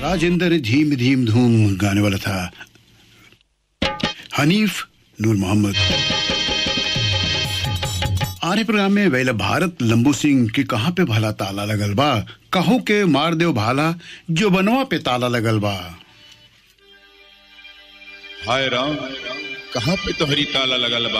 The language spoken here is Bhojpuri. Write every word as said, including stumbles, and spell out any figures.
राजेंद्र धीम धीम धूम गाने वाला था हनीफ नूर मोहम्मद। आरे प्रोग्राम में वेला भारत लंबू सिंह की कहां पे भला ताला लगल बा, कहूं के मार देव भाला जो बनवा पे ताला लगल बा। हाय राम, कहां पे तोहरी ताला लगल बा।